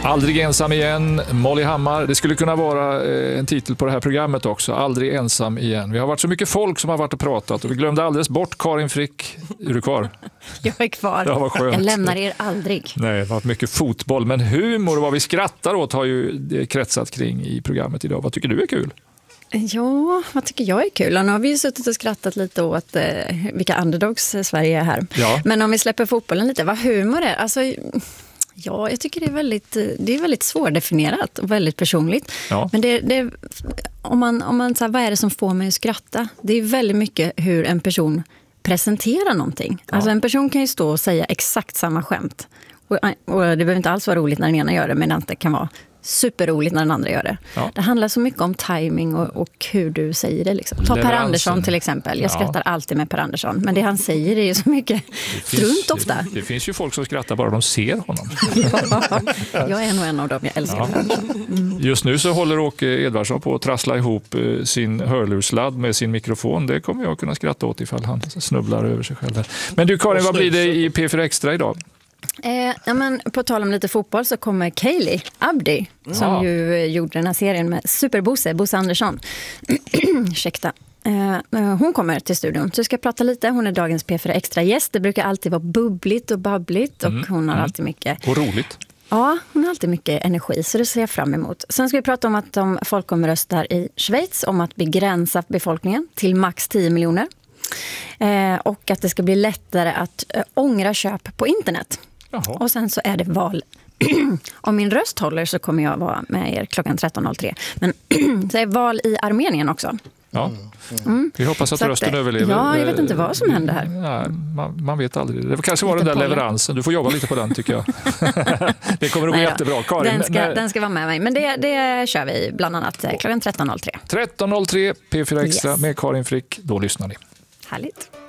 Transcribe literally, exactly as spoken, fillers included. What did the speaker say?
Aldrig ensam igen, Molly Hammar. Det skulle kunna vara en titel på det här programmet också. Aldrig ensam igen. Vi har varit så mycket folk som har varit och pratat och vi glömde alldeles bort Karin Frick. Är du kvar? Jag är kvar. Ja, vad skönt. Jag lämnar er aldrig. Nej, det har varit mycket fotboll. Men humor och vad vi skrattar åt har ju det kretsat kring i programmet idag. Vad tycker du är kul? Ja, vad tycker jag är kul? Och nu har vi ju suttit och skrattat lite åt eh, vilka underdogs Sverige är här. Ja. Men om vi släpper fotbollen lite, vad humor är? Alltså... Ja, jag tycker det är väldigt, det är väldigt svårdefinierat och väldigt personligt. Ja. Men det, det, om man, om man så här, vad är det som får mig att skratta? Det är väldigt mycket hur en person presenterar någonting. Ja. Alltså en person kan ju stå och säga exakt samma skämt. Och, och det behöver inte alls vara roligt när den ena gör det, men det kan vara superroligt när den andra gör det. Ja. Det handlar så mycket om timing och, och hur du säger det. Liksom. Ta Leveransen. Per Andersson till exempel. Jag skrattar ja. alltid med Per Andersson. Men det han säger är ju så mycket strunt ofta. Det, det finns ju folk som skrattar bara de ser honom. Ja, jag är nog en av dem. Jag älskar ja. Per Andersson. Mm. Just nu så håller Åke Edvardsson på att trassla ihop sin hörlursladd med sin mikrofon. Det kommer jag kunna skratta åt ifall han snubblar över sig själv. Men du Karin, vad blir det i P fyra Extra idag? Eh, ja, men på tal om lite fotboll så kommer Kaylee Abdi ja. som ju gjorde den här serien med Superbosse, Bosse Andersson. Ursäkta. Eh, hon kommer till studion så jag ska prata lite. Hon är dagens P fyra Extra-gäst. Det brukar alltid vara bubbligt och babbligt och mm. hon har mm. alltid mycket... Och roligt. Ja, hon har alltid mycket energi så det ser jag fram emot. Sen ska vi prata om att de folkomröstar i Schweiz om att begränsa befolkningen till max tio miljoner. Eh, och att det ska bli lättare att äh, ångra köp på internet. Jaha. Och sen så är det val. Om min röst håller så kommer jag vara med er klockan tretton noll tre. Men så är val i Armenien också. Ja. Mm. Vi hoppas att så rösten att, överlever. Ja, jag vet inte vad som händer här. Ja, man, man vet aldrig. Det kanske var den där leveransen. Du får jobba lite på den tycker jag. Det kommer att gå jättebra. Karin, den, ska, när... den ska vara med mig. Men det, det kör vi bland annat klockan tretton noll tre. tretton noll tre P fyra Extra yes. med Karin Frick. Då lyssnar ni. Härligt.